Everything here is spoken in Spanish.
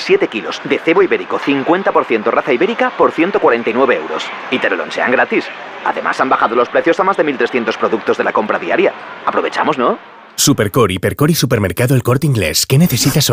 7 kilos de cebo ibérico 50% raza ibérica por 149 euros. Y te lo lonchean gratis. Además, han bajado los precios a más de 1.300 productos de la compra diaria. Aprovechamos, ¿no? Supercore, Hipercore y Supermercado El Corte Inglés. ¿Qué necesitas hoy?